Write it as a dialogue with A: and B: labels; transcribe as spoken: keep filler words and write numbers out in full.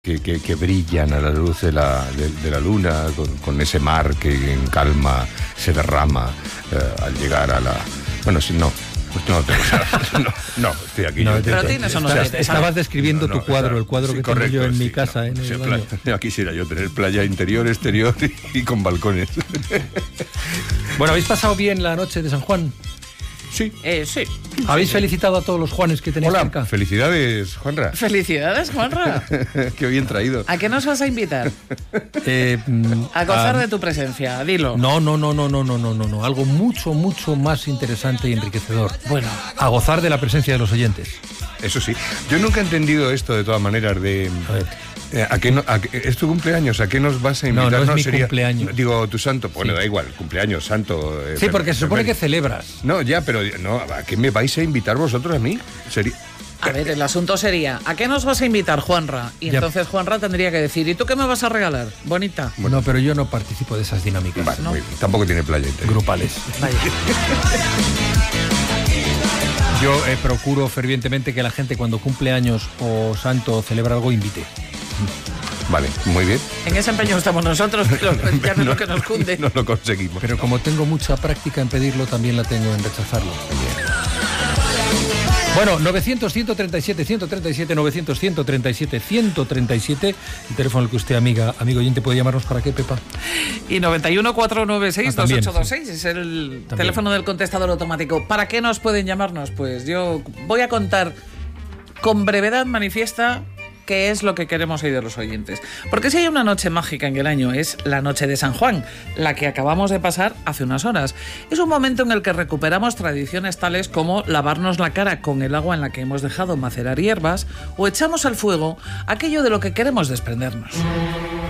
A: Que, que, que brillan a la luz de la, de, de la luna, con, con ese mar que en calma se derrama eh, al llegar a la... Bueno, si no, pues no tengo no, no, estoy aquí.
B: No,
A: yo,
B: pero
C: tienes o no
B: estás,
C: tienes,
B: estabas describiendo
A: no, no,
B: tu cuadro,
A: está,
B: el cuadro
A: sí,
B: que
A: correcto,
B: tengo yo en
A: sí,
B: mi casa,
A: no,
B: en
A: sí,
B: el
A: playa,
B: baño.
A: ya quisiera yo tener playa interior, exterior y, y con balcones.
B: Bueno, ¿habéis pasado bien la noche de San Juan?
A: Sí.
C: Eh, sí.
B: ¿Habéis sí, felicitado a todos los Juanes que tenéis
A: Hola,
B: cerca?
A: felicidades, Juanra.
C: Felicidades, Juanra.
A: Qué bien traído.
C: ¿A qué nos vas a invitar?
B: Eh, mm,
C: A gozar
B: a-
C: de tu presencia, dilo.
B: No, no, no, no, no, no, no, no, no. Algo mucho, mucho más interesante y enriquecedor.
C: Bueno.
B: A gozar de la presencia de los oyentes.
A: Eso sí. Yo nunca he entendido esto de todas maneras de...
B: A ver.
A: Eh, ¿A qué no, a qué- ¿Es tu cumpleaños? ¿A qué nos vas a
B: No,
A: invitar?
B: no es mi cumpleaños.
A: Digo, tu santo. Bueno,
B: Sí.
A: da igual, cumpleaños, santo. eh,
B: Sí,
A: Fer-
B: porque se supone
A: Fer-
B: que celebras.
A: No, ya, pero no, ¿a qué me vais a invitar vosotros a mí? Sería...
C: A ver, el asunto sería, ¿a qué nos vas a invitar, Juanra? Y
B: Ya.
C: entonces Juanra tendría que decir, ¿y tú qué me vas a regalar? Bonita.
B: No, pero yo no participo de esas dinámicas
A: Vale,
C: no.
A: muy bien. Tampoco tiene playa interior.
B: grupales.
C: Vaya.
B: Yo eh, procuro fervientemente que la gente cuando cumple años o santo o celebra algo invite.
A: Vale, muy bien.
C: En ese empeño estamos nosotros, pero ya no es lo que nos cunde.
A: No lo conseguimos.
B: Pero como tengo mucha práctica en pedirlo, también la tengo en rechazarlo. Bueno, novecientos, ciento treinta y siete, ciento treinta y siete, novecientos, ciento treinta y siete, ciento treinta y siete, el teléfono al que usted, amiga, amigo oyente, puede llamarnos. ¿Para qué, Pepa?
C: Y noventa y uno, cuatrocientos noventa y seis,
B: Ah, también,
C: dos ocho dos seis es el
B: También.
C: teléfono del contestador automático. ¿Para qué nos pueden llamarnos? Pues yo voy a contar con brevedad manifiesta qué es lo que queremos oír de los oyentes. Porque si hay una noche mágica en el año es la noche de San Juan, la que acabamos de pasar hace unas horas. Es un momento en el que recuperamos tradiciones tales como lavarnos la cara con el agua en la que hemos dejado macerar hierbas o echamos al fuego aquello de lo que queremos desprendernos.